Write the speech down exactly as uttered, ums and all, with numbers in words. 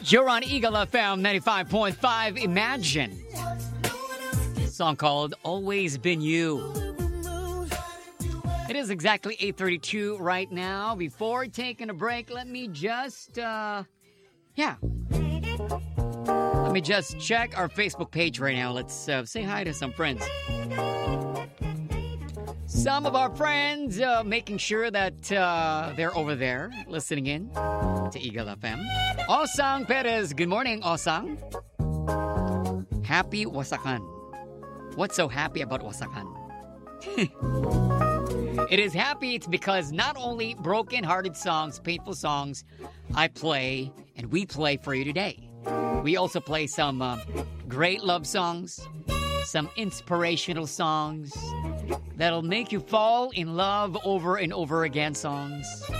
You're on Eagle F M ninety-five point five. Imagine. A song called Always Been You. It is exactly eight thirty-two right now. Before taking a break, let me just, uh, yeah. Let me just check our Facebook page right now. Let's uh, say hi to some friends. Some of our friends uh, making sure that uh, they're over there listening in to Eagle F M. Osang Perez. Good morning, Osang. Happy Wasakan. What's so happy about Wasakan? It is happy. It's because not only broken-hearted songs, painful songs, I play and we play for you today. We also play some uh, great love songs, some inspirational songs that'll make you fall in love over and over again songs.